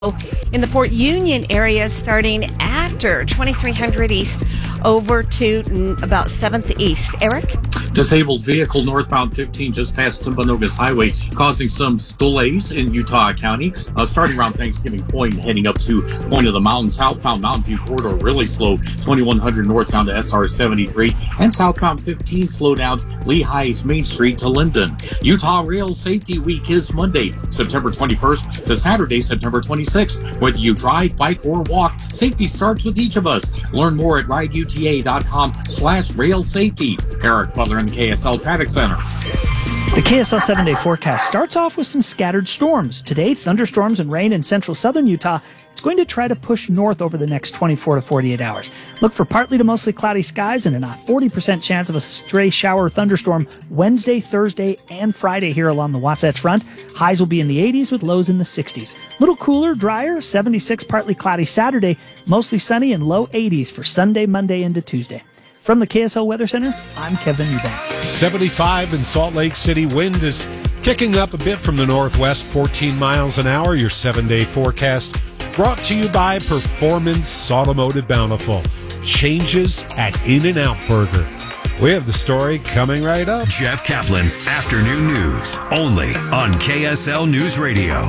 in the Fort Union area starting after 2300 East over to about 7th East. Eric? Disabled vehicle northbound 15 just past Timpanogos Highway, causing some delays in Utah County. Starting around Thanksgiving Point, heading up to Point of the Mountain. Southbound Mountain View corridor really slow. 2100 northbound to SR 73. And southbound 15 slowdowns Lehigh's Main Street to Linden. Utah Rail Safety Week is Monday, September 21st to Saturday, September 26th. Whether you drive, bike, or walk, safety starts with each of us. Learn more at rideuta.com/rail safety. Eric Butler in the KSL Traffic Center. The KSL 7-day forecast starts off with some scattered storms. Today, thunderstorms and rain in central southern Utah. It's going to try to push north over the next 24 to 48 hours. Look for partly to mostly cloudy skies and a 40% chance of a stray shower or thunderstorm Wednesday, Thursday, and Friday here along the Wasatch Front. Highs will be in the 80s with lows in the 60s. Little cooler, drier, 76, partly cloudy Saturday, mostly sunny and low 80s for Sunday, Monday, into Tuesday. From the KSL Weather Center, I'm Kevin Eubank. 75 in Salt Lake City. Wind is kicking up a bit from the northwest, 14 miles an hour. Your 7-day forecast brought to you by Performance Automotive Bountiful. Changes at In-N-Out Burger. We have the story coming right up. Jeff Kaplan's Afternoon News, only on KSL News Radio.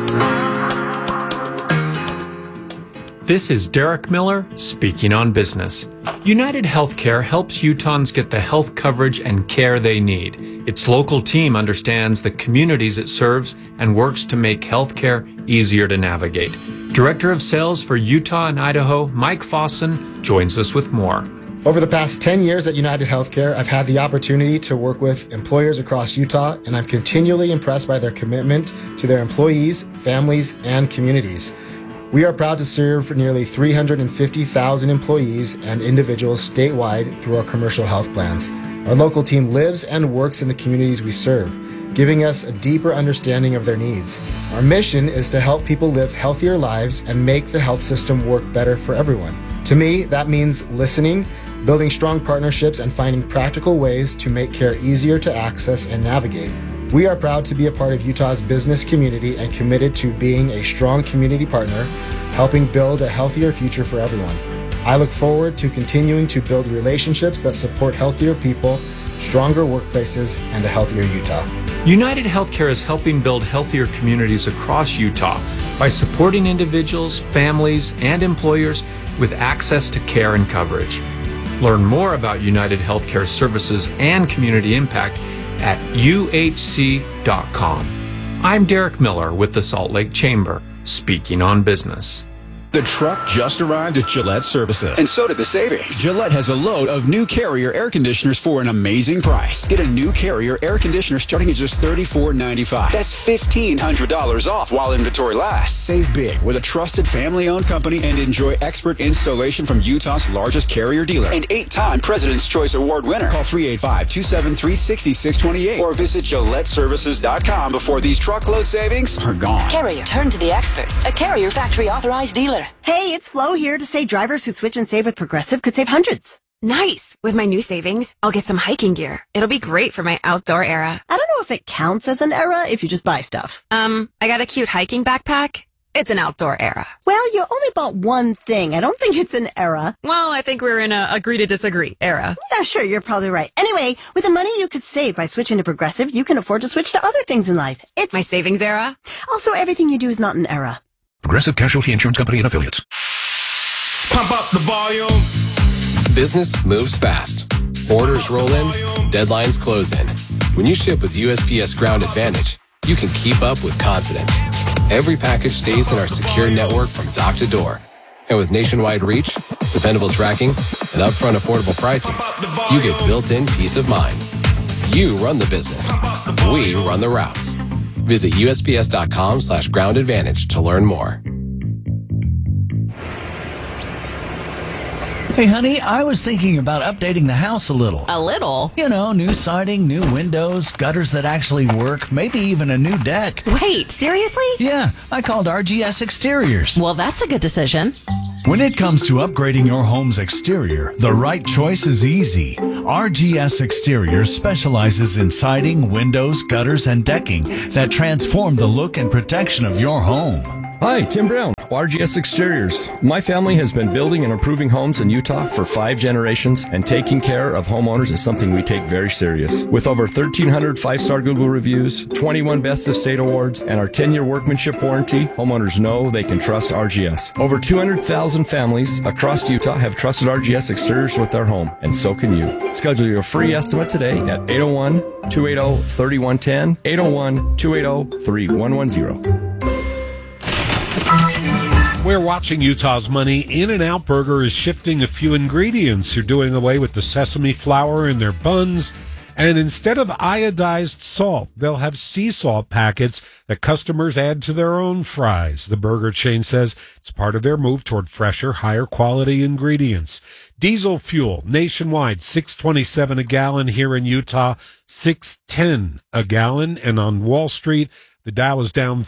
This is Derek Miller speaking on business. United Healthcare helps Utahns get the health coverage and care they need. Its local team understands the communities it serves and works to make healthcare easier to navigate. Director of Sales for Utah and Idaho, Mike Fossen, joins us with more. Over the past 10 years at United Healthcare, I've had the opportunity to work with employers across Utah, and I'm continually impressed by their commitment to their employees, families, and communities. We are proud to serve nearly 350,000 employees and individuals statewide through our commercial health plans. Our local team lives and works in the communities we serve, giving us a deeper understanding of their needs. Our mission is to help people live healthier lives and make the health system work better for everyone. To me, that means listening, building strong partnerships, and finding practical ways to make care easier to access and navigate. We are proud to be a part of Utah's business community and committed to being a strong community partner, helping build a healthier future for everyone. I look forward to continuing to build relationships that support healthier people, stronger workplaces, and a healthier Utah. United Healthcare is helping build healthier communities across Utah by supporting individuals, families, and employers with access to care and coverage. Learn more about United Healthcare services and community impact at uhc.com. I'm Derek Miller with the Salt Lake Chamber, speaking on business. The truck just arrived at Gillette Services. And so did the savings. Gillette has a load of new Carrier air conditioners for an amazing price. Get a new Carrier air conditioner starting at just $34.95. That's $1,500 off while inventory lasts. Save big with a trusted family-owned company and enjoy expert installation from Utah's largest Carrier dealer and 8-time President's Choice Award winner. Call 385-273-6628 or visit GilletteServices.com before these truckload savings are gone. Carrier, turn to the experts. A Carrier factory authorized dealer. Hey, it's Flo here to say drivers who switch and save with Progressive could save hundreds. Nice. With my new savings, I'll get some hiking gear. It'll be great for my outdoor era. I don't know if it counts as an era if you just buy stuff. I got a cute hiking backpack. It's an outdoor era. Well, you only bought one thing. I don't think it's an era. Well, I think we're in a agree to disagree era. Yeah, sure, you're probably right. Anyway, with the money you could save by switching to Progressive, you can afford to switch to other things in life. It's my savings era. Also, everything you do is not an era. Progressive Casualty Insurance Company and Affiliates. Pump up the volume. Business moves fast. Orders roll in, deadlines close in. When you ship with USPS Ground Advantage, you can keep up with confidence. Every package stays in our secure network from dock to door. And with nationwide reach, dependable tracking, and upfront affordable pricing, you get built-in peace of mind. You run the business. We run the routes. Visit USPS.com/Ground Advantage to learn more. Hey, honey, I was thinking about updating the house a little. A little? You know, new siding, new windows, gutters that actually work, maybe even a new deck. Wait, seriously? Yeah, I called RGS Exteriors. Well, that's a good decision. When it comes to upgrading your home's exterior, the right choice is easy. RGS Exteriors specializes in siding, windows, gutters, and decking that transform the look and protection of your home. Hi, Tim Brown, RGS Exteriors. My family has been building and improving homes in Utah for 5 generations, and taking care of homeowners is something we take very serious. With over 1,300 5-star Google reviews, 21 Best of State awards, and our 10-year workmanship warranty, homeowners know they can trust RGS. Over 200,000 families across Utah have trusted RGS Exteriors with their home, and so can you. Schedule your free estimate today at 801-280-3110, 801-280-3110. We're watching Utah's money. In-N-Out Burger is shifting a few ingredients. They're doing away with the sesame flour in their buns, and instead of iodized salt, they'll have sea salt packets that customers add to their own fries. The burger chain says it's part of their move toward fresher, higher quality ingredients. Diesel fuel nationwide, $6.27 a gallon. Here in Utah, $6.10 a gallon. And on Wall Street, the Dow is down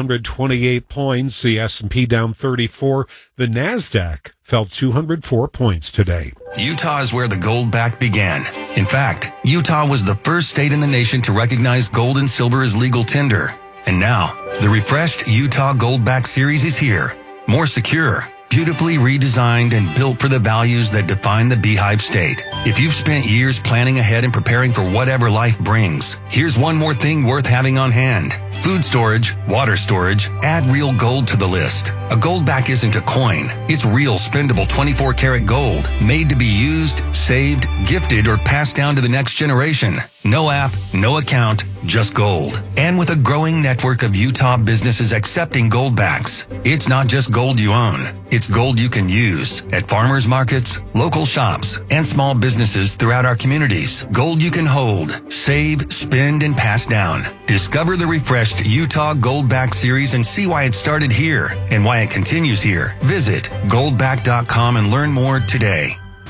328 points, the S&P down 34. The NASDAQ fell 204 points today. Utah is where the Goldback began. In fact, Utah was the first state in the nation to recognize gold and silver as legal tender. And now, the refreshed Utah Goldback series is here. More secure, beautifully redesigned and built for the values that define the Beehive State. If you've spent years planning ahead and preparing for whatever life brings, here's one more thing worth having on hand. Food storage, water storage, add real gold to the list. A Goldback isn't a coin. It's real spendable 24-karat gold, made to be used, saved, gifted, or passed down to the next generation. No app, no account, just gold. And with a growing network of Utah businesses accepting Goldbacks, it's not just gold you own. It's gold you can use at farmers markets, local shops, and small businesses throughout our communities. Gold you can hold, save, spend, and pass down. Discover the refreshed Utah Goldback series and see why it started here and why it continues here. Visit goldback.com and learn more today.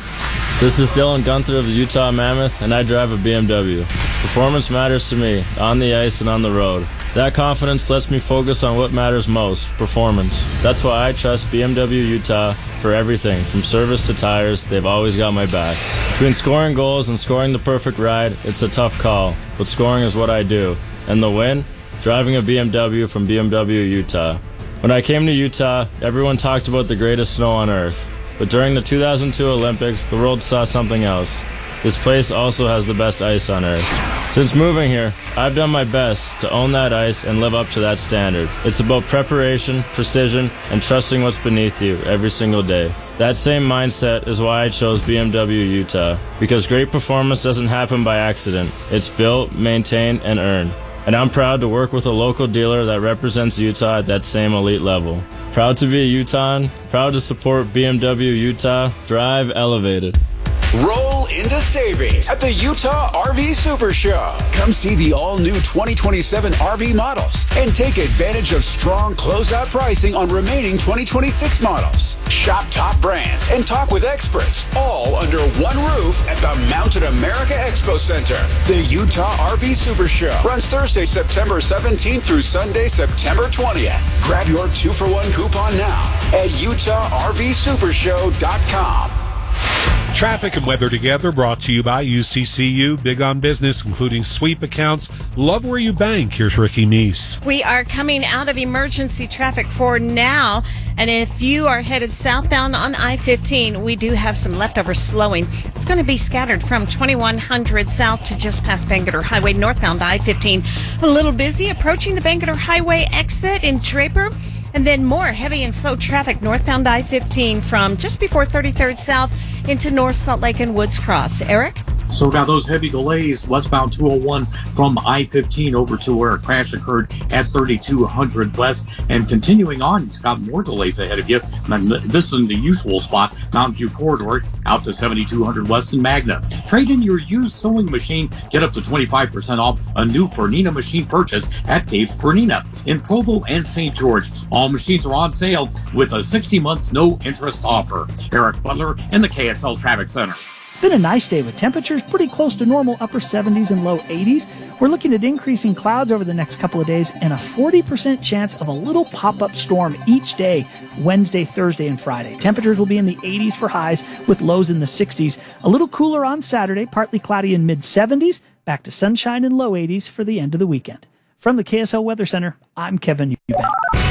This is Dylan Gunther of the Utah Mammoth, and I drive a BMW. Performance matters to me, on the ice and on the road. That confidence lets me focus on what matters most, performance. That's why I trust BMW Utah for everything, from service to tires. They've always got my back. Between scoring goals and scoring the perfect ride, it's a tough call, but scoring is what I do. And the win? Driving a BMW from BMW Utah. When I came to Utah, everyone talked about the greatest snow on earth. But during the 2002 Olympics, the world saw something else. This place also has the best ice on earth. Since moving here, I've done my best to own that ice and live up to that standard. It's about preparation, precision, and trusting what's beneath you every single day. That same mindset is why I chose BMW Utah, because great performance doesn't happen by accident. It's built, maintained, and earned. And I'm proud to work with a local dealer that represents Utah at that same elite level. Proud to be a Utahn, proud to support BMW Utah. Drive elevated. Roll into savings at the Utah RV Super Show. Come see the all-new 2027 RV models and take advantage of strong closeout pricing on remaining 2026 models. Shop top brands and talk with experts, all under one roof at the Mountain America Expo Center. The Utah RV Super Show runs Thursday, September 17th through Sunday, September 20th. Grab your 2-for-1 coupon now at UtahRVSupershow.com. Traffic and weather together, brought to you by UCCU, big on business, including sweep accounts. Love where you bank. Here's Ricky Meese. We are coming out of emergency traffic for now. And if you are headed southbound on I-15, we do have some leftover slowing. It's going to be scattered from 2100 south to just past Bangerter Highway, northbound I-15. A little busy approaching the Bangerter Highway exit in Draper. And then more heavy and slow traffic northbound I-15 from just before 33rd South into North Salt Lake and Woods Cross. Eric? So got those heavy delays westbound 201 from I-15 over to where a crash occurred at 3200 West. And continuing on, it's got more delays ahead of you. And this is in the usual spot, Mountain View Corridor, out to 7200 West in Magna. Trade in your used sewing machine. Get up to 25% off a new Bernina machine purchase at Dave's Bernina in Provo and St. George. All machines are on sale with a 60 months no interest offer. Eric Butler in the KSL Traffic Center. It's been a nice day with temperatures pretty close to normal, upper 70s and low 80s. We're looking at increasing clouds over the next couple of days and a 40% chance of a little pop-up storm each day, Wednesday, Thursday, and Friday. Temperatures will be in the 80s for highs with lows in the 60s. A little cooler on Saturday, partly cloudy in mid-70s, back to sunshine and low 80s for the end of the weekend. From the KSL Weather Center, I'm Kevin Eubank.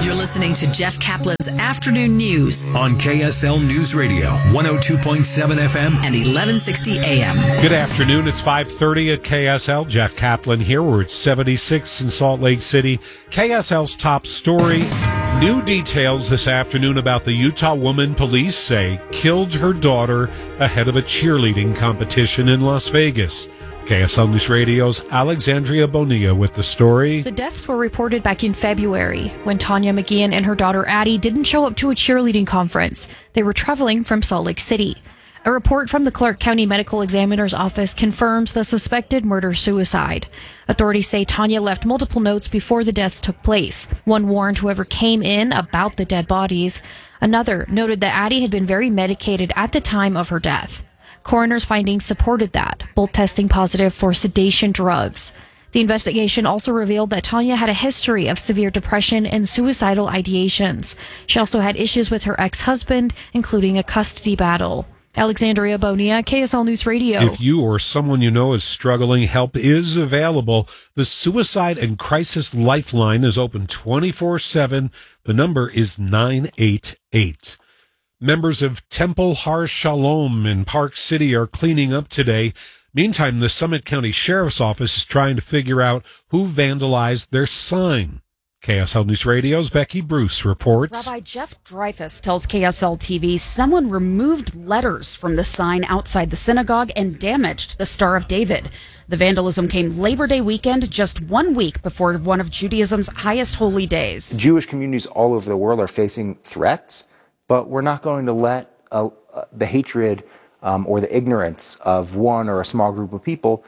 You're listening to Jeff Kaplan's Afternoon News on KSL News Radio, 102.7 FM and 1160 AM. Good afternoon. It's 5:30 at KSL. Jeff Kaplan here. We're at 76 in Salt Lake City. KSL's top story. New details this afternoon about the Utah woman police say killed her daughter ahead of a cheerleading competition in Las Vegas. KSL News Radio's Alexandria Bonilla with the story. The deaths were reported back in February when Tanya McGeehan and her daughter Addie didn't show up to a cheerleading conference. They were traveling from Salt Lake City. A report from the Clark County Medical Examiner's Office confirms the suspected murder-suicide. Authorities say Tanya left multiple notes before the deaths took place. One warned whoever came in about the dead bodies. Another noted that Addie had been very medicated at the time of her death. Coroner's findings supported that, both testing positive for sedation drugs. The investigation also revealed that Tanya had a history of severe depression and suicidal ideations. She also had issues with her ex-husband, including a custody battle. Alexandria Bonilla, KSL News Radio. If you or someone you know is struggling, help is available. The Suicide and Crisis Lifeline is open 24/7. The number is 988. Members of Temple Har Shalom in Park City are cleaning up today. Meantime, the Summit County Sheriff's Office is trying to figure out who vandalized their sign. KSL News Radio's Becky Bruce reports. Rabbi Jeff Dreyfus tells KSL TV someone removed letters from the sign outside the synagogue and damaged the Star of David. The vandalism came Labor Day weekend, just 1 week before one of Judaism's highest holy days. Jewish communities all over the world are facing threats, but we're not going to let the hatred or the ignorance of one or a small group of people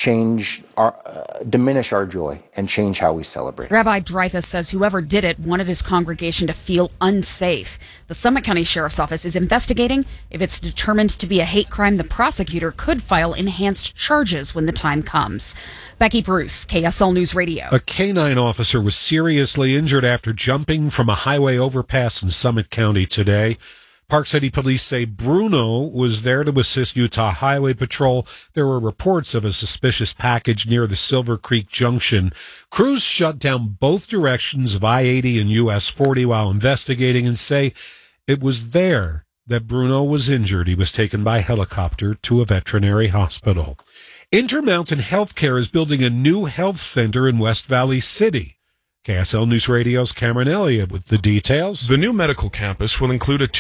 diminish our joy and change how we celebrate. Rabbi Dreyfus says whoever did it wanted his congregation to feel unsafe. The Summit County Sheriff's Office is investigating. If it's determined to be a hate crime, the prosecutor could file enhanced charges when the time comes. Becky Bruce, KSL News Radio. A K-9 officer was seriously injured after jumping from a highway overpass in Summit County today. Park City police say Bruno was there to assist Utah Highway Patrol. There were reports of a suspicious package near the Silver Creek Junction. Crews shut down both directions of I-80 and US 40 while investigating and say it was there that Bruno was injured. He was taken by helicopter to a veterinary hospital. Intermountain Healthcare is building a new health center in West Valley City. KSL News Radio's Cameron Elliott with the details. The new medical campus will include a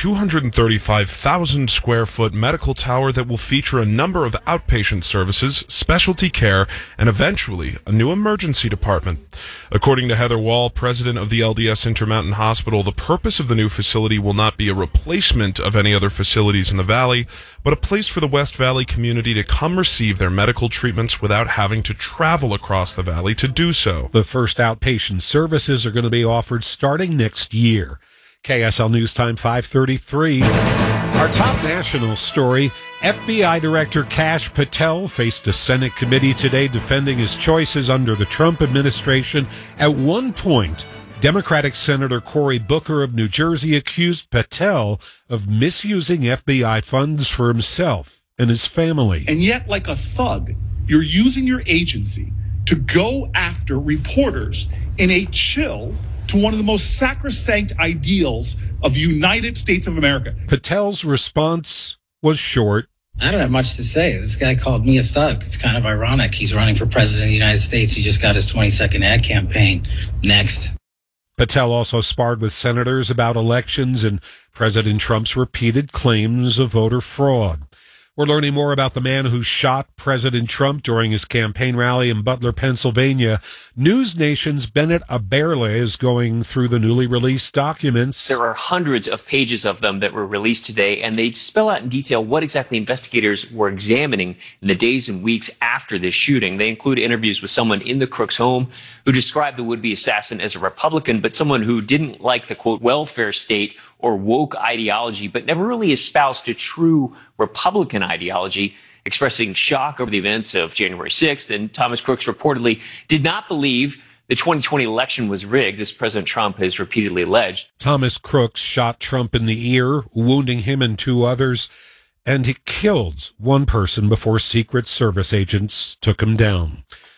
235,000 square foot medical tower that will feature a number of outpatient services, specialty care, and eventually a new emergency department. According to Heather Wall, president of the LDS Intermountain Hospital, the purpose of the new facility will not be a replacement of any other facilities in the valley, but a place for the West Valley community to come receive their medical treatments without having to travel across the valley to do so. The first outpatient services are going to be offered starting next year. KSL News Time 5:33. Our top national story, FBI Director Kash Patel faced a Senate committee today defending his choices under the Trump administration. At one point, Democratic Senator Cory Booker of New Jersey accused Patel of misusing FBI funds for himself and his family. And yet, like a thug, you're using your agency to go after reporters in a chill to one of the most sacrosanct ideals of the United States of America. Patel's response was short. I don't have much to say. This guy called me a thug. It's kind of ironic. He's running for president of the United States. He just got his 22nd ad campaign. Next. Patel also sparred with senators about elections and President Trump's repeated claims of voter fraud. We're learning more about the man who shot President Trump during his campaign rally in Butler, Pennsylvania. News Nation's Bennett Aberle is going through the newly released documents. There are hundreds of pages of them that were released today, and they spell out in detail what exactly investigators were examining in the days and weeks after this shooting. They include interviews with someone in the Crooks' home who described the would-be assassin as a Republican, but someone who didn't like the, quote, welfare state or woke ideology, but never really espoused a true Republican ideology, expressing shock over the events of January 6th. And Thomas Crooks reportedly did not believe the 2020 election was rigged, as President Trump has repeatedly alleged. Thomas Crooks shot Trump in the ear, wounding him and two others, and he killed one person before Secret Service agents took him down.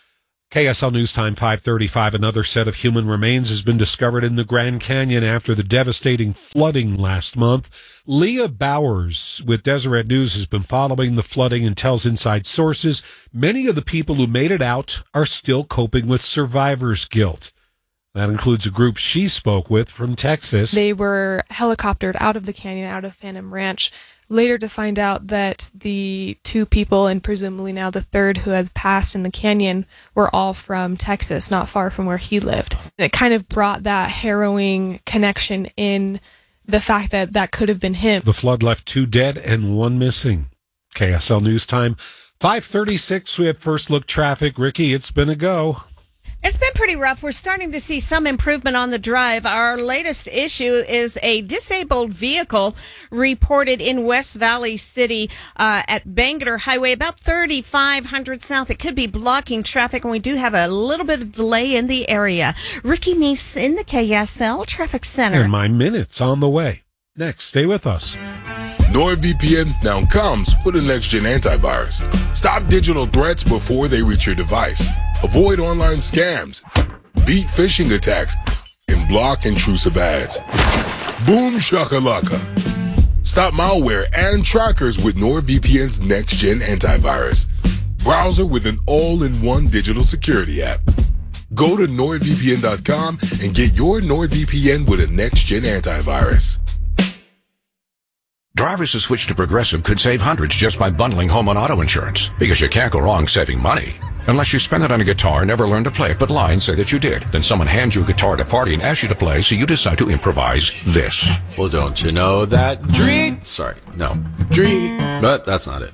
KSL News Time 5:35. Another set of human remains has been discovered in the Grand Canyon after the devastating flooding last month. Leah Bowers with Deseret News has been following the flooding and tells inside sources many of the people who made it out are still coping with survivor's guilt. That includes a group she spoke with from Texas. They were helicoptered out of the canyon, out of Phantom Ranch, later to find out that the two people, and presumably now the third who has passed in the canyon, were all from Texas, not far from where he lived. And it kind of brought that harrowing connection in the fact that that could have been him. The flood left 2 dead and 1 missing. KSL News Time 5:36. We have first look traffic. Ricky, it's been a go. It's been pretty rough. We're starting to see some improvement on the drive. Our latest issue is a disabled vehicle reported in West Valley City at Bangerter Highway, about 3500 south. It could be blocking traffic, and we do have a little bit of delay in the area. Ricky Meese in the KSL Traffic Center. And my minute's on the way. Next, stay with us. NordVPN now comes with a next-gen antivirus. Stop digital threats before they reach your device. Avoid online scams, beat phishing attacks, and block intrusive ads. Boom shakalaka. Stop malware and trackers with NordVPN's next-gen antivirus. Browser with an all-in-one digital security app. Go to NordVPN.com and get your NordVPN with a next-gen antivirus. Drivers who switch to Progressive could save hundreds just by bundling home and auto insurance, because you can't go wrong saving money. Unless you spend it on a guitar and never learn to play it, but lie and say that you did. Then someone hands you a guitar at a party and asks you to play, so you decide to improvise this. Well, don't you know that dream... But that's not it.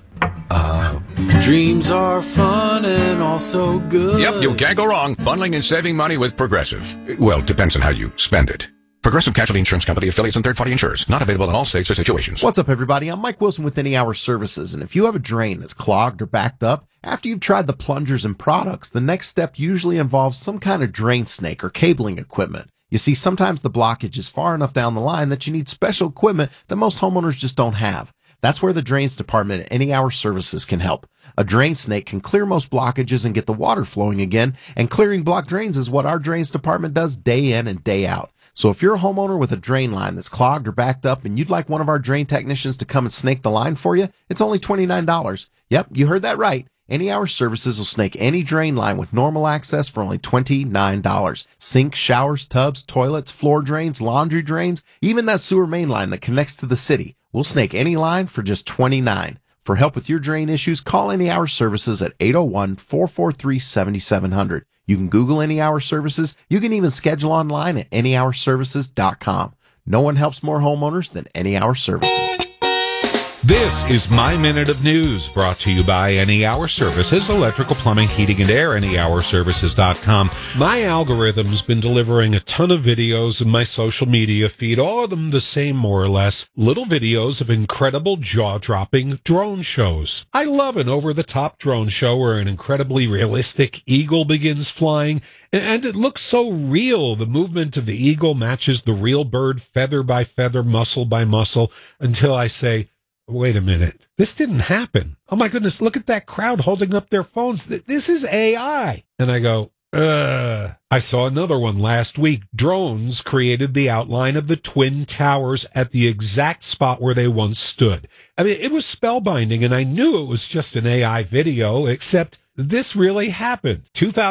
Dreams are fun and also good. Yep, you can't go wrong bundling and saving money with Progressive. Well, it depends on how you spend it. Progressive Casualty Insurance Company, affiliates, and third-party insurers. Not available in all states or situations. What's up, everybody? I'm Mike Wilson with Any Hour Services, and if you have a drain that's clogged or backed up, after you've tried the plungers and products, the next step usually involves some kind of drain snake or cabling equipment. You see, sometimes the blockage is far enough down the line that you need special equipment that most homeowners just don't have. That's where the Drains Department at Any Hour Services can help. A drain snake can clear most blockages and get the water flowing again, and clearing blocked drains is what our Drains Department does day in and day out. So if you're a homeowner with a drain line that's clogged or backed up and you'd like one of our drain technicians to come and snake the line for you, it's only $29. Yep, you heard that right. Any Hour Services will snake any drain line with normal access for only $29. Sinks, showers, tubs, toilets, floor drains, laundry drains, even that sewer main line that connects to the city. We'll snake any line for just $29. For help with your drain issues, call Any Hour Services at 801-443-7700. You can Google Any Hour Services. You can even schedule online at anyhourservices.com. No one helps more homeowners than Any Hour Services. This is My Minute of News, brought to you by Any Hour Services, electrical, plumbing, heating, and air, anyhourservices.com. My algorithm's been delivering a ton of videos in my social media feed, all of them the same more or less, little videos of incredible jaw-dropping drone shows. I love an over-the-top drone show where an incredibly realistic eagle begins flying, and it looks so real. The movement of the eagle matches the real bird, feather by feather, muscle by muscle, until I say, wait a minute, this didn't happen. Oh my goodness, look at that crowd holding up their phones. This is AI. And I go, I saw another one last week. Drones created the outline of the Twin Towers at the exact spot where they once stood. I mean, it was spellbinding, and I knew it was just an AI video, except this really happened.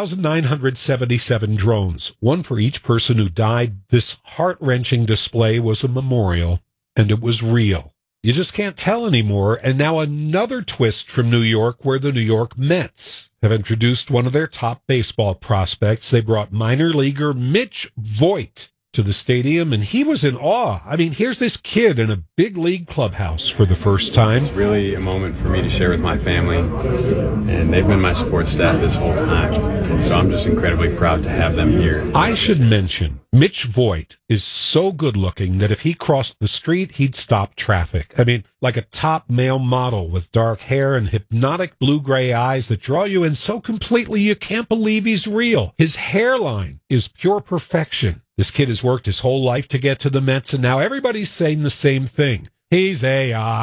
2,977 drones, one for each person who died. This heart-wrenching display was a memorial, and it was real. You just can't tell anymore. And now another twist from New York, where the New York Mets have introduced one of their top baseball prospects. They brought minor leaguer Mitch Voigt to the stadium, and he was in awe. I mean, here's this kid in a big league clubhouse for the first time. It's really a moment for me to share with my family, and they've been my support staff this whole time, and so I'm just incredibly proud to have them here. I should mention, Mitch Voigt is so good looking that if he crossed the street, he'd stop traffic. I mean, like a top male model with dark hair and hypnotic blue-gray eyes that draw you in so completely you can't believe he's real. His hairline is pure perfection. This kid has worked his whole life to get to the Mets, and now everybody's saying the same thing. He's AI.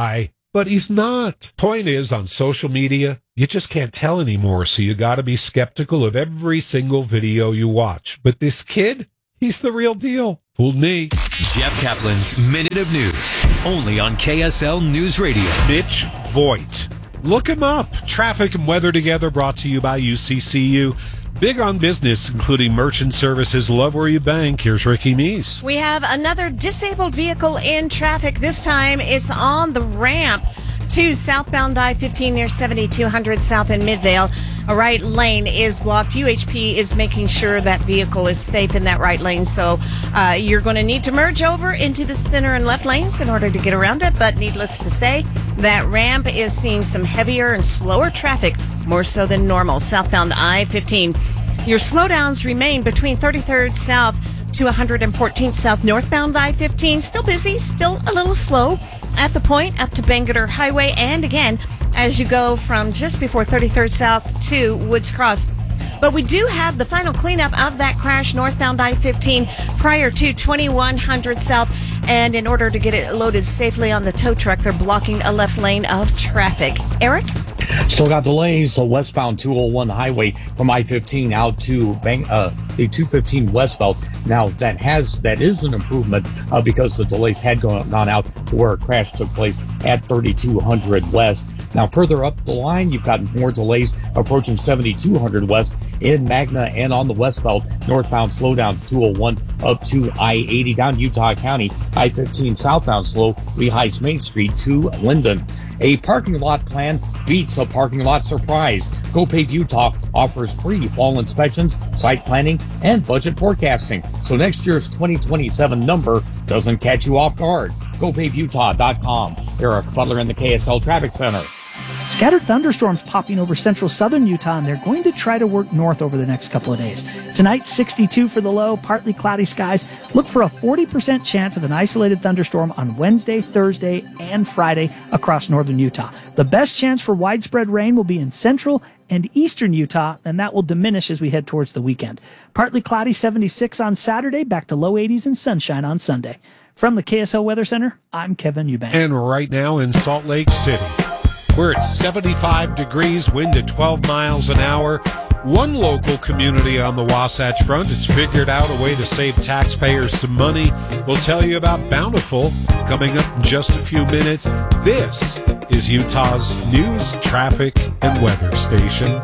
But he's not. Point is, on social media, you just can't tell anymore, so you gotta be skeptical of every single video you watch. But this kid, he's the real deal. Fooled me. Jeff Kaplan's Minute of News, only on KSL News Radio. Mitch Voigt. Look him up. Traffic and weather together, brought to you by UCCU. Big on business, including merchant services. Love where you bank. Here's Ricky Meese. We have another disabled vehicle in traffic. This time it's on the ramp to southbound I-15 near 7200 South in Midvale. A right lane is blocked. UHP is making sure that vehicle is safe in that right lane. So you're going to need to merge over into the center and left lanes in order to get around it. But needless to say, that ramp is seeing some heavier and slower traffic, more so than normal. Southbound I-15. Your slowdowns remain between 33rd South to 114th South. Northbound I-15, still busy, still a little slow at the point up to Bangerter Highway. And again, as you go from just before 33rd South to Woods Cross. But we do have the final cleanup of that crash northbound I-15 prior to 2100 South. And in order to get it loaded safely on the tow truck, they're blocking a left lane of traffic. Eric? Still got delays. So westbound 201 highway from I-15 out to the 215 westbound. Now that is an improvement because the delays had gone out to where a crash took place at 3200 west. Now further up the line, you've got more delays approaching 7200 west in Magna and on the westbound. Northbound slowdowns 201 up to I-80 down Utah County. I-15 southbound slow, Lehigh Main Street to Linden. A parking lot plan beats a parking lot surprise. GoPave Utah offers free fall inspections, site planning, and budget forecasting. So next year's 2027 number doesn't catch you off guard. GoPaveUtah.com. Eric Butler in the KSL Traffic Center. Scattered thunderstorms popping over central southern Utah, and they're going to try to work north over the next couple of days. Tonight, 62 for the low, partly cloudy skies. Look for a 40% chance of an isolated thunderstorm on Wednesday, Thursday, and Friday across northern Utah. The best chance for widespread rain will be in central and eastern Utah, and that will diminish as we head towards the weekend. Partly cloudy, 76 on Saturday, back to low 80s and sunshine on Sunday. From the KSL Weather Center, I'm Kevin Eubank. And right now in Salt Lake City, we're at 75 degrees, wind at 12 miles an hour. One local community on the Wasatch Front has figured out a way to save taxpayers some money. We'll tell you about Bountiful coming up in just a few minutes. This is Utah's news, traffic, and weather station.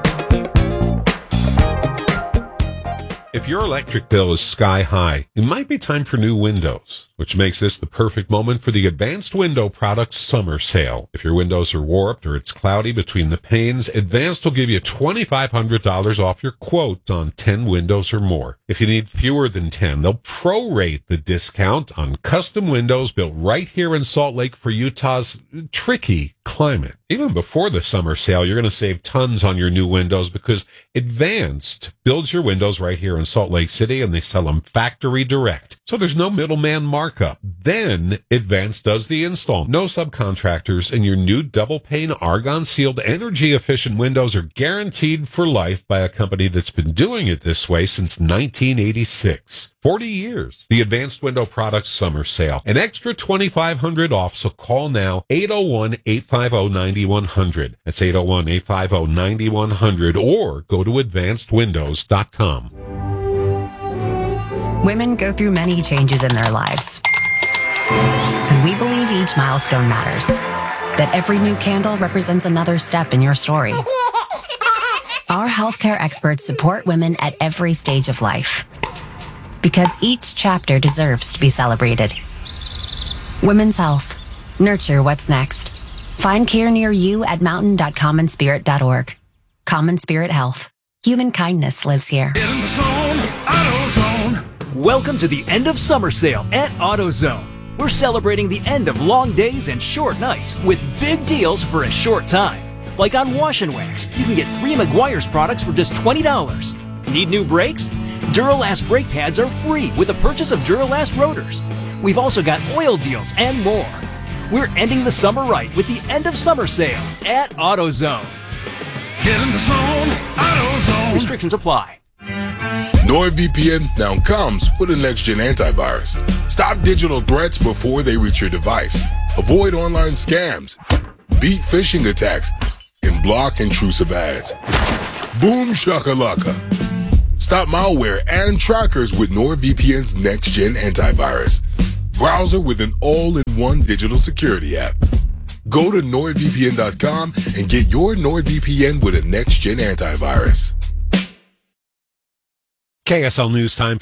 If your electric bill is sky high, it might be time for new windows, which makes this the perfect moment for the Advanced Window Products Summer Sale. If your windows are warped or it's cloudy between the panes, Advanced will give you $2,500 off your quote on 10 windows or more. If you need fewer than 10, they'll prorate the discount on custom windows built right here in Salt Lake for Utah's tricky climate. Even before the summer sale, you're going to save tons on your new windows because Advanced builds your windows right here in Salt Lake City, and they sell them factory direct. So there's no middleman markup. Then Advanced does the install. No subcontractors, and your new double pane argon sealed energy efficient windows are guaranteed for life by a company that's been doing it this way since 1986. 40 years. The Advanced Window Products Summer Sale. An extra $2,500 off, so call now 801-850-9100. That's 801-850-9100 or go to advancedwindows.com. Women go through many changes in their lives. And we believe each milestone matters. That every new candle represents another step in your story. Our healthcare experts support women at every stage of life. Because each chapter deserves to be celebrated. Women's health. Nurture what's next. Find care near you at mountain.commonspirit.org. Common Spirit Health. Human kindness lives here. Welcome to the end of summer sale at AutoZone. We're celebrating the end of long days and short nights with big deals for a short time. Like on Wash and Wax, you can get 3 Meguiar's products for just $20. Need new brakes? Duralast brake pads are free with the purchase of Duralast rotors. We've also got oil deals and more. We're ending the summer right with the end of summer sale at AutoZone. Get in the zone, AutoZone. Restrictions apply. NordVPN now comes with a next-gen antivirus. Stop digital threats before they reach your device. Avoid online scams. beat phishing attacks, and block intrusive ads. Boom shakalaka. Stop malware and trackers with NordVPN's next-gen antivirus. Browser with an all-in-one digital security app. Go to NordVPN.com and get your NordVPN with a next-gen antivirus. KSL News Time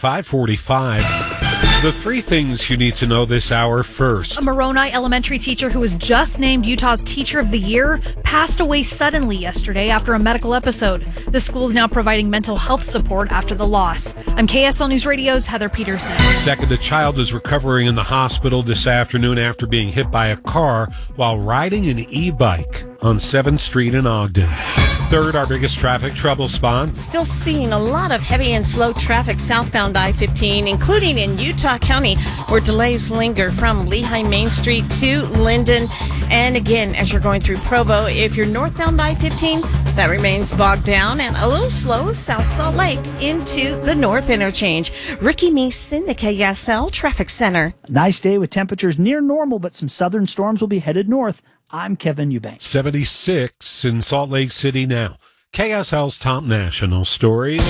5:45. The three things you need to know this hour first. A Moroni elementary teacher who was just named Utah's Teacher of the Year passed away suddenly yesterday after a medical episode. The school is now providing mental health support after the loss. I'm KSL News Radio's Heather Peterson. Second, a child is recovering in the hospital this afternoon after being hit by a car while riding an e-bike on 7th Street in Ogden. Third, our biggest traffic trouble spot. Still seeing a lot of heavy and slow traffic southbound I-15, including in Utah County, where delays linger from Lehigh Main Street to Linden. And again, as you're going through Provo, if you're northbound I-15, that remains bogged down and a little slow South Salt Lake into the North Interchange. Ricky Neeson, the KSL Traffic Center. A nice day with temperatures near normal, but some southern storms will be headed north. I'm Kevin Eubanks. 76 in Salt Lake City now. KSL's top national stories.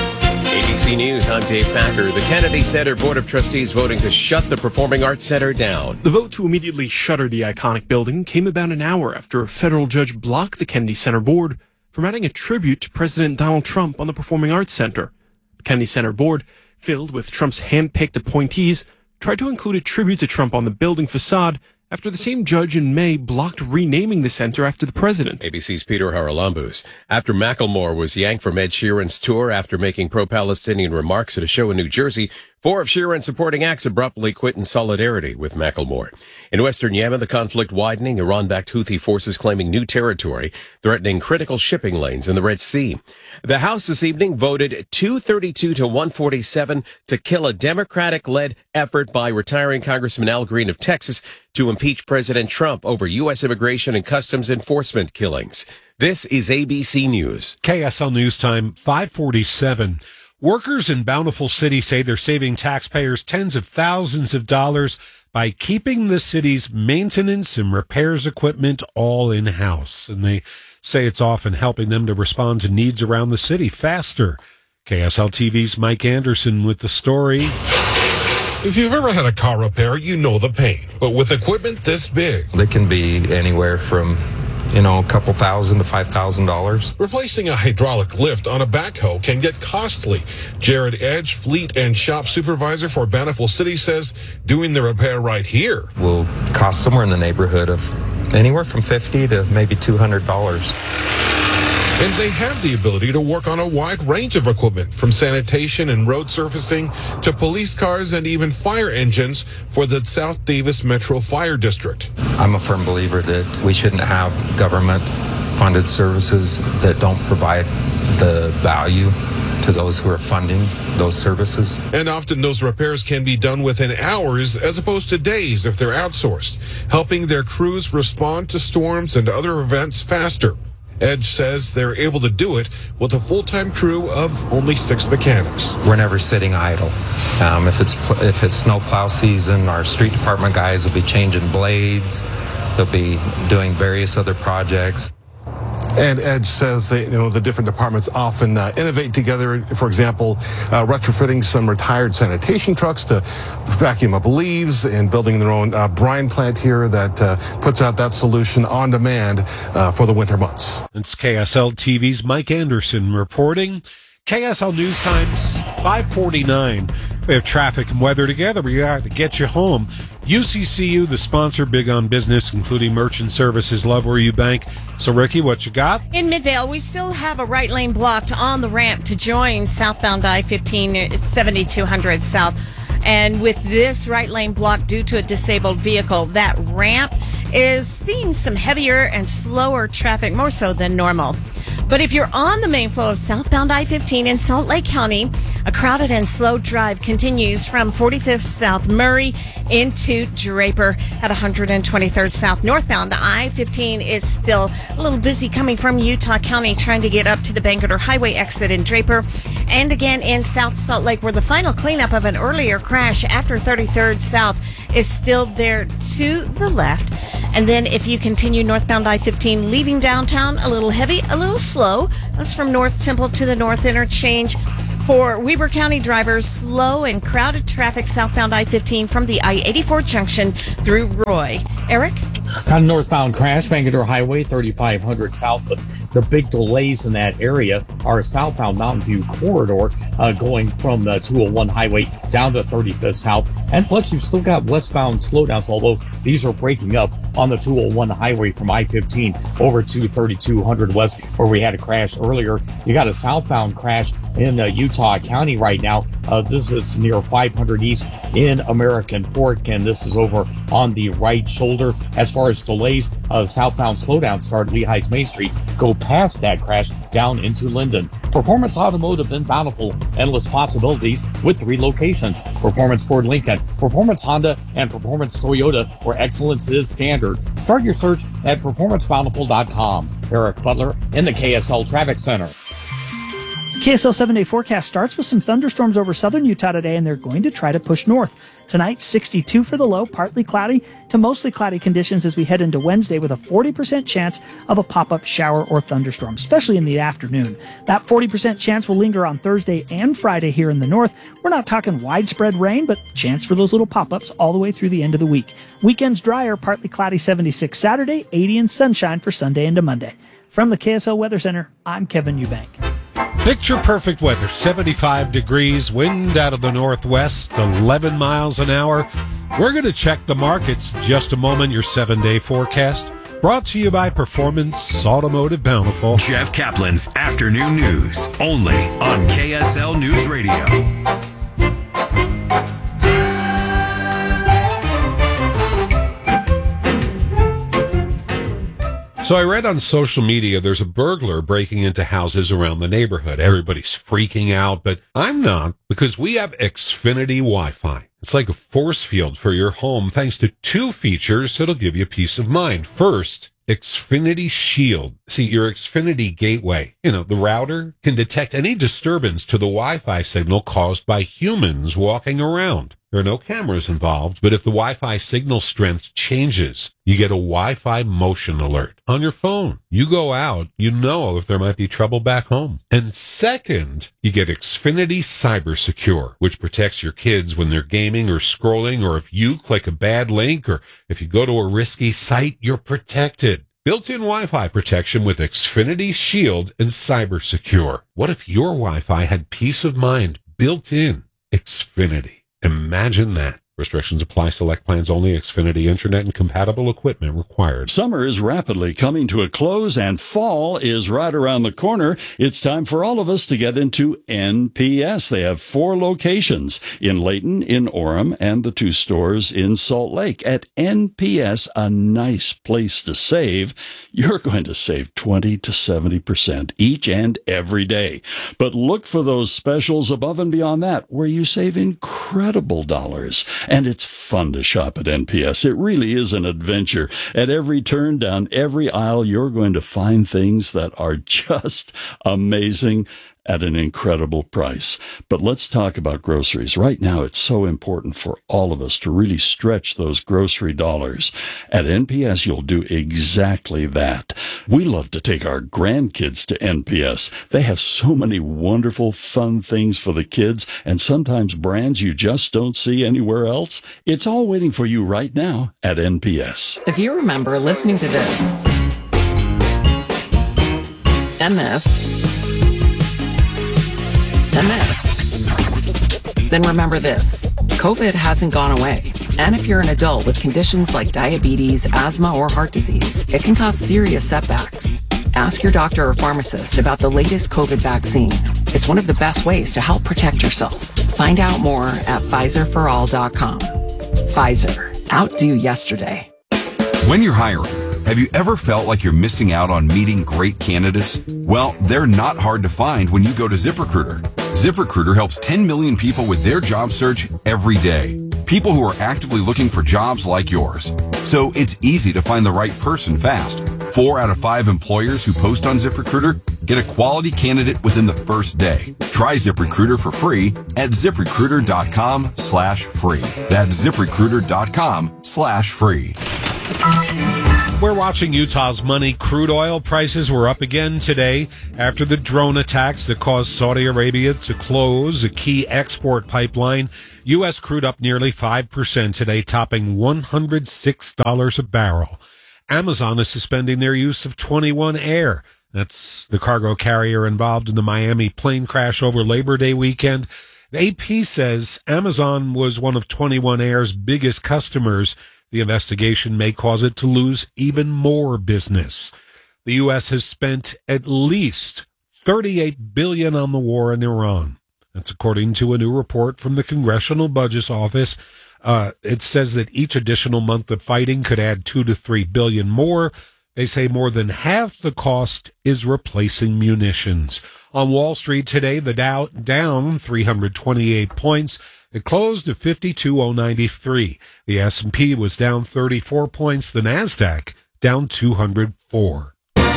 ABC News, I'm Dave Packer. The Kennedy Center Board of Trustees voting to shut the Performing Arts Center down. The vote to immediately shutter the iconic building came about an hour after a federal judge blocked the Kennedy Center Board from adding a tribute to President Donald Trump on the Performing Arts Center. The Kennedy Center Board, filled with Trump's hand-picked appointees, tried to include a tribute to Trump on the building facade after the same judge in May blocked renaming the center after the president. ABC's Peter Haralambous. After Macklemore was yanked from Ed Sheeran's tour after making pro-Palestinian remarks at a show in New Jersey, 4 of Sheeran's supporting acts abruptly quit in solidarity with Macklemore. In western Yemen, the conflict widening, Iran-backed Houthi forces claiming new territory, threatening critical shipping lanes in the Red Sea. The House this evening voted 232 to 147 to kill a Democratic-led effort by retiring Congressman Al Green of Texas to impeach President Trump over U.S. immigration and customs enforcement killings. This is ABC News. KSL News Time 5:47. Workers in Bountiful City say they're saving taxpayers tens of thousands of dollars by keeping the city's maintenance and repairs equipment all in-house. And they say it's often helping them to respond to needs around the city faster. KSL TV's Mike Anderson with the story. If you've ever had a car repair, you know the pain. But with equipment this big, they can be anywhere from a couple $1,000 to $5,000. Replacing a hydraulic lift on a backhoe can get costly. Jared Edge, fleet and shop supervisor for Bountiful City, says doing the repair right here will cost somewhere in the neighborhood of anywhere from $50 to maybe $200. And they have the ability to work on a wide range of equipment, from sanitation and road surfacing to police cars and even fire engines for the South Davis Metro Fire District. I'm a firm believer that we shouldn't have government-funded services that don't provide the value to those who are funding those services. And often those repairs can be done within hours as opposed to days if they're outsourced, helping their crews respond to storms and other events faster. Edge says they're able to do it with a full-time crew of only 6 mechanics. We're never sitting idle. If it's snow plow season, our street department guys will be changing blades. They'll be doing various other projects. And Edge says that, the different departments often innovate together. For example, retrofitting some retired sanitation trucks to vacuum up leaves and building their own brine plant here that puts out that solution on demand for the winter months. It's KSL TV's Mike Anderson reporting. KSL News Times 5:49. We have traffic and weather together. We got to get you home. UCCU, the sponsor, big on business, including merchant services. Love where you bank. So, Ricky, what you got? In Midvale, we still have a right lane blocked on the ramp to join southbound I-15. It's 7200 south. And with this right lane blocked due to a disabled vehicle, that ramp is seeing some heavier and slower traffic, more so than normal. But if you're on the main flow of southbound I-15 in Salt Lake County, a crowded and slow drive continues from 45th South Murray into Draper at 123rd South. Northbound I-15 is still a little busy coming from Utah County, trying to get up to the Bangerter Highway exit in Draper. And again in South Salt Lake, where the final cleanup of an earlier crash after 33rd South is still there to the left. And then if you continue northbound I-15, leaving downtown, a little heavy, a little slow. That's from North Temple to the North Interchange. For Weber County drivers, slow and crowded traffic southbound I-15 from the I-84 junction through Roy. Eric? On northbound crash, Bangalore Highway 3500 south, but the big delays in that area are southbound Mountain View corridor going from the 201 highway down to 35th south. And plus, you've still got westbound slowdowns, although these are breaking up on the 201 highway from I-15 over to 3200 west, where we had a crash earlier. You got a southbound crash in Utah County right now. This is near 500 East in American Fork, and this is over on the right shoulder. As far as delays, southbound slowdown start Lehigh's Main Street, go past that crash down into Linden. Performance Automotive in Bountiful, endless possibilities with 3 locations. Performance Ford Lincoln, Performance Honda, and Performance Toyota, where excellence is standard. Start your search at performancebountiful.com. Eric Butler in the KSL Traffic Center. KSL 7-day forecast starts with some thunderstorms over southern Utah today, and they're going to try to push north. Tonight, 62 for the low, partly cloudy to mostly cloudy conditions as we head into Wednesday with a 40% chance of a pop-up shower or thunderstorm, especially in the afternoon. That 40% chance will linger on Thursday and Friday here in the north. We're not talking widespread rain, but chance for those little pop-ups all the way through the end of the week. Weekends drier, partly cloudy 76 Saturday, 80 and sunshine for Sunday into Monday. From the KSL Weather Center, I'm Kevin Eubank. Picture perfect weather, 75 degrees, wind out of the northwest, 11 miles an hour. We're going to check the markets just a moment. Your 7-day forecast brought to you by Performance Automotive Bountiful. Jeff Kaplan's Afternoon News, only on KSL News Radio. So I read on social media there's a burglar breaking into houses around the neighborhood. Everybody's freaking out, but I'm not, because we have Xfinity Wi-Fi. It's like a force field for your home thanks to 2 features that'll give you peace of mind. First, Xfinity Shield. See, your Xfinity gateway, the router can detect any disturbance to the Wi-Fi signal caused by humans walking around. There are no cameras involved, but if the Wi-Fi signal strength changes, you get a Wi-Fi motion alert on your phone. You go out, you know if there might be trouble back home. And second, you get Xfinity Cyber Secure, which protects your kids when they're gaming or scrolling, or if you click a bad link, or if you go to a risky site, you're protected. Built-in Wi-Fi protection with Xfinity Shield and Cyber Secure. What if your Wi-Fi had peace of mind built in? Xfinity. Imagine that. Restrictions apply. Select plans only. Xfinity Internet and compatible equipment required. Summer is rapidly coming to a close and fall is right around the corner. It's time for all of us to get into NPS. They have 4 locations in Layton, in Orem, and the 2 stores in Salt Lake. At NPS, a nice place to save. You're going to save 20 to 70% each and every day. But look for those specials above and beyond that, where you save incredible dollars. And it's fun to shop at NPS. It really is an adventure. At every turn down every aisle, you're going to find things that are just amazing at an incredible price. But let's talk about groceries. Right now, it's so important for all of us to really stretch those grocery dollars. At NPS, you'll do exactly that. We love to take our grandkids to NPS. They have so many wonderful, fun things for the kids, and sometimes brands you just don't see anywhere else. It's all waiting for you right now at NPS. If you remember listening to this, and this, and this, then remember this. COVID hasn't gone away. And if you're an adult with conditions like diabetes, asthma, or heart disease, it can cause serious setbacks. Ask your doctor or pharmacist about the latest COVID vaccine. It's one of the best ways to help protect yourself. Find out more at PfizerForAll.com. Pfizer. Outdo yesterday. When you're hiring, have you ever felt like you're missing out on meeting great candidates? Well, they're not hard to find when you go to ZipRecruiter. ZipRecruiter helps 10 million people with their job search every day. People who are actively looking for jobs like yours. So it's easy to find the right person fast. 4 out of 5 employers who post on ZipRecruiter get a quality candidate within the first day. Try ZipRecruiter for free at ZipRecruiter.com/free. That's ZipRecruiter.com/free. We're watching Utah's money. Crude oil prices were up again today after the drone attacks that caused Saudi Arabia to close a key export pipeline. U.S. crude up nearly 5% today, topping $106 a barrel. Amazon is suspending their use of 21 Air. That's the cargo carrier involved in the Miami plane crash over Labor Day weekend. The AP says Amazon was one of 21 Air's biggest customers. The investigation may cause it to lose even more business. The U.S. has spent at least $38 billion on the war in Iran. That's according to a new report from the Congressional Budget Office. It says that each additional month of fighting could add $2 to $3 billion more. They say more than half the cost is replacing munitions. On Wall Street today, the Dow down 328 points. It closed at 52,093. The S&P was down 34 points. The NASDAQ down 204.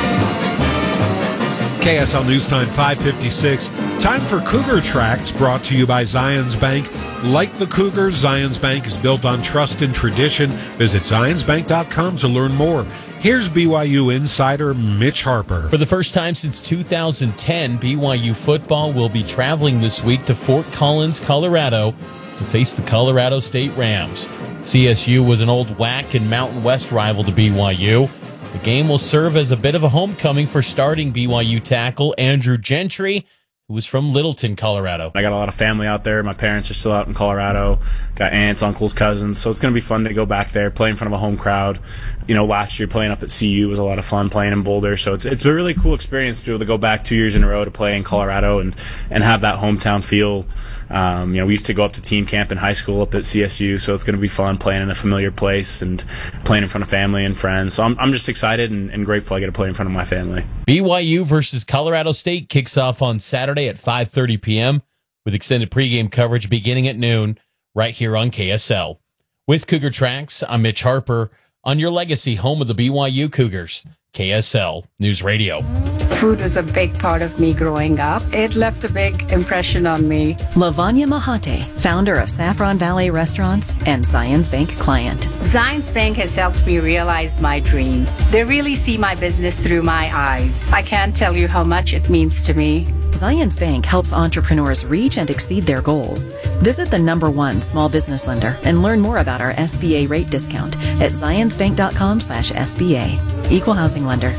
KSL News Time 5:56. Time for Cougar Tracks, brought to you by Zions Bank. Like the Cougars, Zions Bank is built on trust and tradition. Visit zionsbank.com to learn more. Here's BYU insider Mitch Harper. For the first time since 2010, BYU football will be traveling this week to Fort Collins, Colorado, to face the Colorado State Rams. CSU was an old WAC and Mountain West rival to BYU. The game will serve as a bit of a homecoming for starting BYU tackle Andrew Gentry, who was from Littleton, Colorado. I got a lot of family out there. My parents are still out in Colorado. Got aunts, uncles, cousins. So it's going to be fun to go back there, play in front of a home crowd. You know, last year playing up at CU was a lot of fun, playing in Boulder. So it's a really cool experience to be able to go back 2 years in a row to play in Colorado and have that hometown feel. We used to go up to team camp in high school up at CSU, so it's going to be fun playing in a familiar place and playing in front of family and friends. So I'm just excited and grateful I get to play in front of my family. BYU versus Colorado State kicks off on Saturday at 5:30 p.m. with extended pregame coverage beginning at noon right here on KSL. With Cougar Tracks, I'm Mitch Harper on your legacy home of the BYU Cougars, KSL News Radio. Food was a big part of me growing up. It left a big impression on me. Lavanya Mahate, founder of Saffron Valley Restaurants and Zions Bank client. Zions Bank has helped me realize my dream. They really see my business through my eyes. I can't tell you how much it means to me. Zions Bank helps entrepreneurs reach and exceed their goals. Visit the #1 small business lender and learn more about our SBA rate discount at zionsbank.com/SBA. Equal housing lender.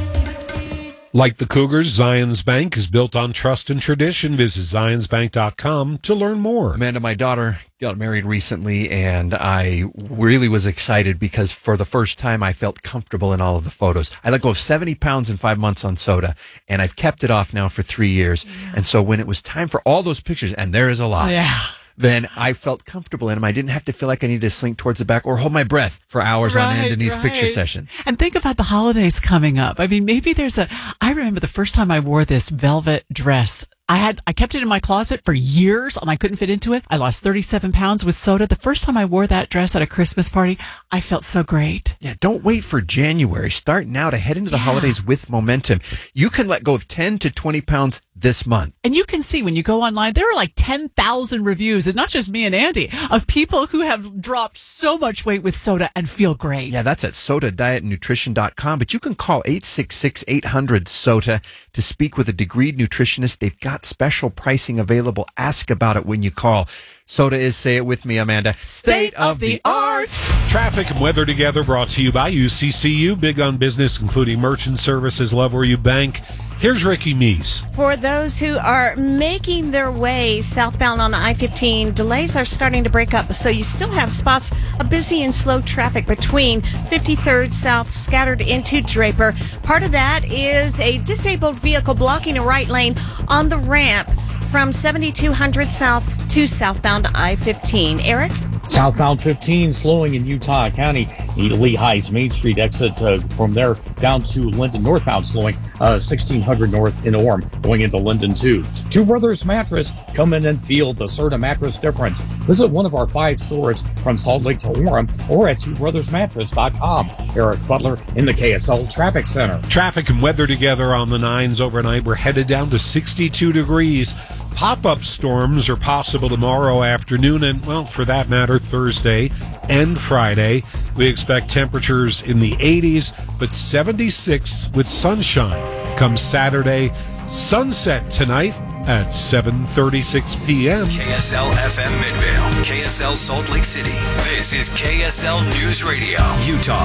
Like the Cougars, Zions Bank is built on trust and tradition. Visit zionsbank.com to learn more. Amanda, my daughter, got married recently, and I really was excited because for the first time I felt comfortable in all of the photos. I let go of 70 pounds in 5 months on soda, and I've kept it off now for 3 years. Yeah. And so when it was time for all those pictures, and there is a lot. Yeah. Then I felt comfortable in them. I didn't have to feel like I needed to slink towards the back or hold my breath for hours on end in these picture sessions. And think about the holidays coming up. I mean, maybe I remember the first time I wore this velvet dress. I kept it in my closet for years and I couldn't fit into it. I lost 37 pounds with soda. The first time I wore that dress at a Christmas party, I felt so great. Yeah, don't wait for January. Start now to head into the holidays with momentum. You can let go of 10 to 20 pounds this month. And you can see when you go online, there are like 10,000 reviews, and not just me and Andy, of people who have dropped so much weight with soda and feel great. Yeah, that's at sodadietnutrition.com. But you can call 866-800-SOTA to speak with a degreed nutritionist. They've got special pricing available. Ask about it when you call. Soda is, say it with me, Amanda, state of the art. Traffic and weather together brought to you by UCCU. Big on business, including merchant services. Love where you bank. Here's Ricky Meese. For those who are making their way southbound on I-15, delays are starting to break up, so you still have spots of busy and slow traffic between 53rd South scattered into Draper. Part of that is a disabled vehicle blocking a right lane on the ramp from 7200 South to southbound I-15. Eric? Southbound 15 slowing in Utah County. Lehigh's Main Street exit from there down to Linden northbound slowing 1600 north in Orem going into Linden 2. Two Brothers Mattress, come in and feel the Serta mattress difference. Visit one of our 5 stores from Salt Lake to Orem or at twobrothersmattress.com. Eric Butler in the KSL Traffic Center. Traffic and weather together on the 9s overnight. We're headed down to 62 degrees. Pop-up storms are possible tomorrow afternoon and, well, for that matter, Thursday and Friday. We expect temperatures in the 80s, but 76 with sunshine. Come Saturday, sunset tonight at 7:36 p.m. KSL FM Midvale, KSL Salt Lake City. This is KSL News Radio, Utah.